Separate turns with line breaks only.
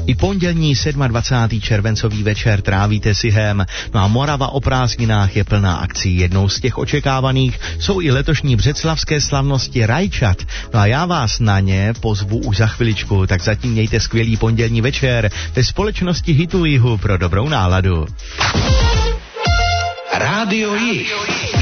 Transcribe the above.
I pondělní 27. červencový večer trávíte sihem, no a Morava o prázdninách je plná akcí. Jednou z těch očekávaných jsou i letošní břeclavské slavnosti Rajčat. No a já vás na ně pozvu už za chviličku, tak zatím mějte skvělý pondělní večer ve společnosti Hitu Jihu pro dobrou náladu.
Rádio Jih.